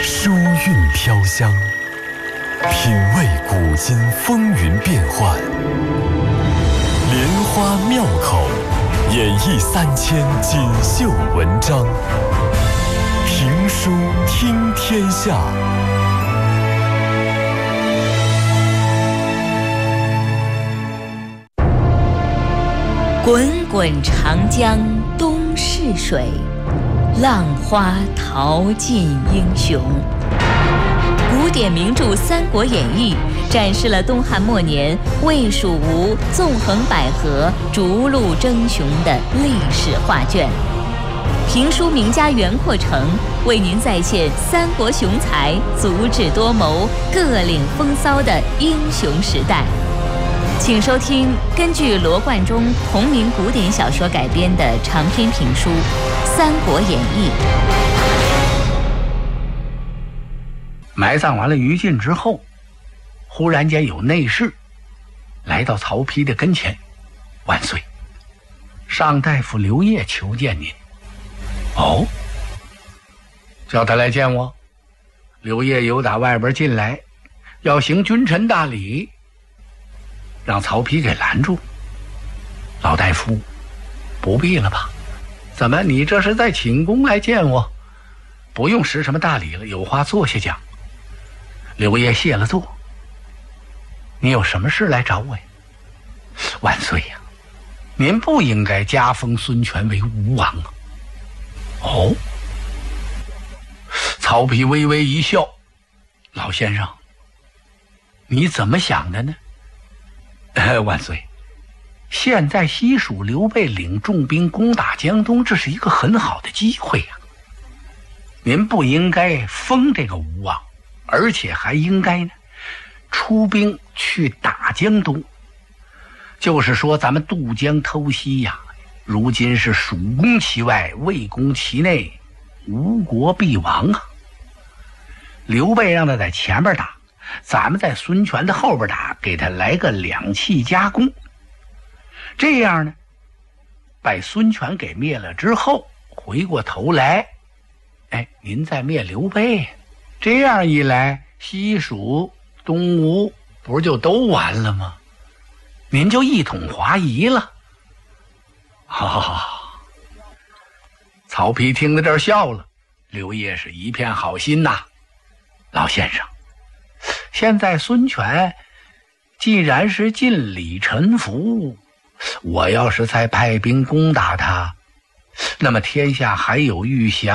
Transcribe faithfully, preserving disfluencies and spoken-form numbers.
书韵飘香，品味古今风云变幻，莲花妙口，演绎三千锦绣文章，评书听天下。 滚滚长江东逝水，浪花淘尽英雄。古典名著《三国演义》展示了东汉末年魏蜀吴纵横捭阖、逐鹿争雄的历史画卷。评书名家袁阔成为您再现三国雄才足智多谋、各领风骚的英雄时代。请收听根据罗贯中同名古典小说改编的长篇评书《三国演义》。 埋葬完了于禁之后，忽然间有内侍来到曹丕的跟前：“万岁，上大夫刘烨求见您。”“哦，叫他来见我。”刘烨由打外边进来，要行君臣大礼，让曹丕给拦住。“老大夫，不必了吧？怎么你这是在寝宫来见我？不用施什么大礼了，有话坐下讲。”刘烨谢了座：“你有什么事来找我呀？”“万岁呀，您不应该加封孙权为吴王啊。”“哦。”曹丕微微一笑：“老先生，你怎么想的呢？”“呃，万岁，现在西蜀刘备领重兵攻打江东，这是一个很好的机会呀。您不应该封这个吴王，而且还应该呢出兵去打江东。就是说咱们渡江偷西呀，如今是蜀攻其外，魏攻其内，吴国必亡啊。刘备让他在前面打，咱们在孙权的后边打，给他来个两气夹攻。这样呢，把孙权给灭了之后，回过头来，哎，您再灭刘备，这样一来，西蜀东吴不是就都完了吗？您就一统华夷了。”“好好好。”曹丕听到这儿笑了。刘烨是一片好心呐。“老先生，现在孙权既然是尽礼臣服，我要是再派兵攻打他，那么天下还有玉降